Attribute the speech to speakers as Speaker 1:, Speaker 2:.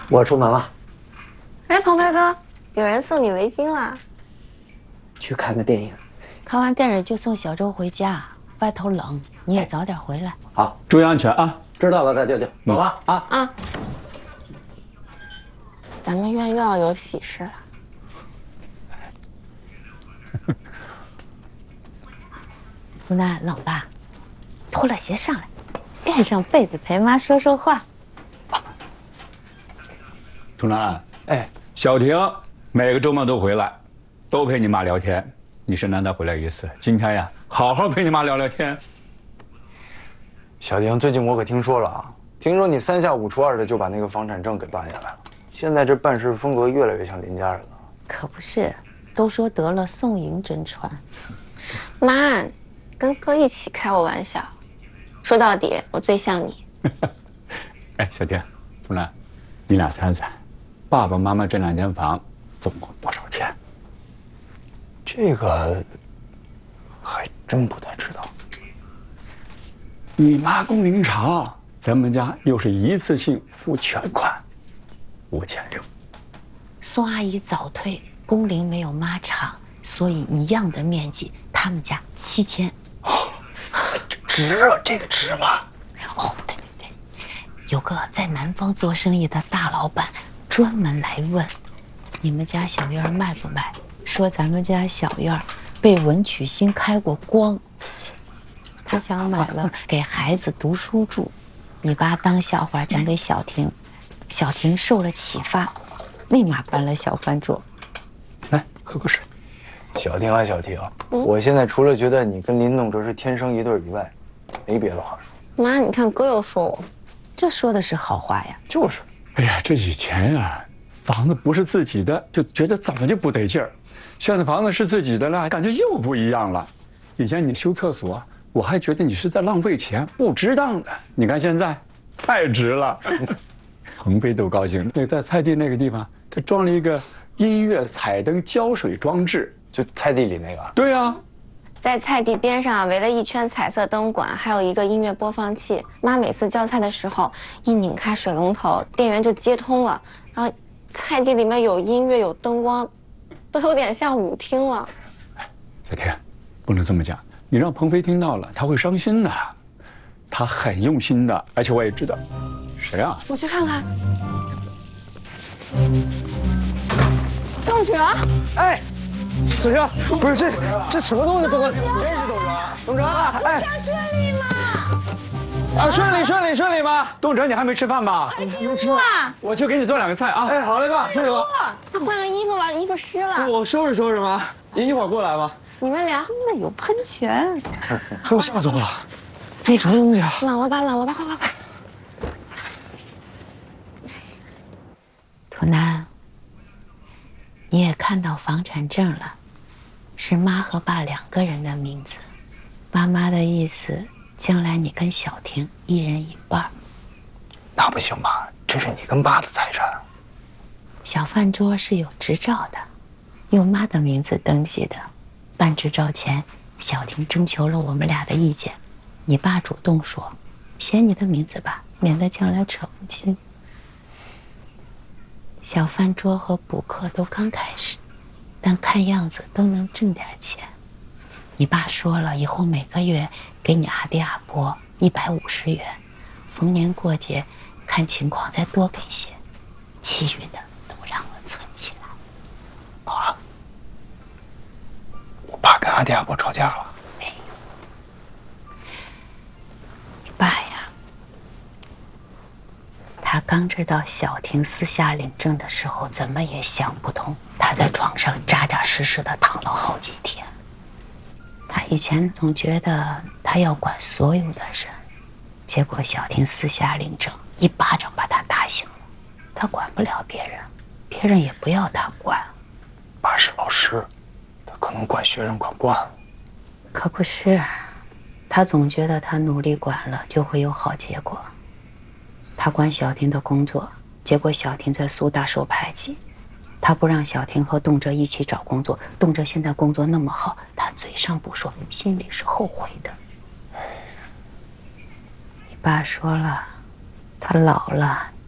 Speaker 1: 我出门了。
Speaker 2: 哎，鹏飞哥，有人送你围巾啦。
Speaker 1: 去看个电影。
Speaker 3: 看完电影就送小周回家，外头冷，你也早点回来。
Speaker 1: 好，
Speaker 4: 注意安全啊！
Speaker 1: 知道了，大舅舅，走了啊。
Speaker 2: 啊，咱们院又要有喜事了。
Speaker 3: 湖南冷吧？脱了鞋上来，盖上被子陪妈说说话。
Speaker 4: 图南，
Speaker 1: 哎，
Speaker 4: 小婷每个周末都回来，都陪你妈聊天。你是难得回来一次，今天呀，好好陪你妈聊聊天。
Speaker 5: 小婷，最近我可听说了啊，听说你3下5除2的就把那个房产证给办下来了，现在这办事风格越来越像林家人了。
Speaker 3: 可不是，都说得了宋颖真传。
Speaker 2: 妈，跟哥一起开我玩笑。说到底，我最像你。
Speaker 4: 哎，小婷，图南，你俩猜猜，爸爸妈妈这2间房总共多少钱？
Speaker 5: 这个还真不太知道。
Speaker 4: 你妈工龄长，咱们家又是一次性付全款，5600。
Speaker 3: 宋阿姨早退，工龄没有妈长，所以一样的面积，他们家7000。
Speaker 5: 值啊，这个值吗？
Speaker 3: 哦，对对对，有个在南方做生意的大老板专门来问，你们家小院卖不卖？说咱们家小院被文曲星开过光，他想买了给孩子读书住。你爸当笑话讲给小婷，小婷受了启发，立马搬了小饭桌。
Speaker 4: 来，喝口水。
Speaker 5: 小婷啊，小婷，我现在除了觉得你跟林栋哲是天生一对以外，没别的话说。
Speaker 2: 妈，你看哥又说我，
Speaker 3: 这说的是好话呀。
Speaker 5: 就是，
Speaker 4: 哎呀，这以前呀，房子不是自己的，就觉得怎么就不得劲儿。现在房子是自己的了，感觉又不一样了。以前你修厕所，我还觉得你是在浪费钱，不值当的。你看现在，太值了。鹏飞都高兴。那在菜地那个地方，他装了一个音乐彩灯浇水装置。
Speaker 5: 就菜地里那个。
Speaker 4: 对呀，
Speaker 2: 在菜地边上围了一圈彩色灯管，还有一个音乐播放器。妈每次浇菜的时候，一拧开水龙头，电源就接通了，然后菜地里面有音乐有灯光，都有点像舞厅了。
Speaker 4: 小天，不能这么讲，你让鹏飞听到了，他会伤心的。他很用心的，而且我也知道，谁啊？
Speaker 2: 我去看看。栋哲，
Speaker 5: 哎，小婷，不是这什么东西？都认识董哲？董哲，哎，
Speaker 3: 顺利吗？
Speaker 5: 啊，顺利吗？
Speaker 4: 东哲，你还没吃饭吧？
Speaker 3: 快进屋啊！
Speaker 4: 我去给你做2个菜啊。
Speaker 5: 哎，好嘞爸，顺利吧？
Speaker 2: 那换个衣服吧，衣服湿了。
Speaker 5: 我收拾吗？您一会儿过来吧。
Speaker 2: 你们聊。
Speaker 3: 那有喷泉。
Speaker 5: 给我吓着了，这什么东西啊？
Speaker 2: 冷了吧，快！
Speaker 3: 图南，你也看到房产证了，是妈和爸2个人的名字。爸妈的意思，将来你跟小婷1人1半。
Speaker 5: 那不行吧？这是你跟爸的财产。
Speaker 3: 小饭桌是有执照的，用妈的名字登记的。办执照前，小婷征求了我们俩的意见，你爸主动说，写你的名字吧，免得将来扯不清。小饭桌和补课都刚开始，但看样子都能挣点钱。你爸说了，以后每个月给你阿爹阿伯150元，逢年过节看情况再多给些，其余的都让我存起来。
Speaker 5: 啊，我爸跟阿爹阿伯吵架了？
Speaker 3: 没有。你爸呀，他刚知道小婷私下领证的时候，怎么也想不通，他在床上扎扎实实的躺了好几天。他以前总觉得他要管所有的人，结果小婷私下领证，一巴掌把他打醒了。他管不了别人，别人也不要他管。
Speaker 5: 爸是老师，他可能管学生管惯了。
Speaker 3: 可不是，他总觉得他努力管了就会有好结果。他管小婷的工作，结果小婷在苏大受排挤。他不让小婷和栋哲一起找工作，栋哲现在工作那么好，他嘴上不说，心里是后悔的。你爸说了，他老了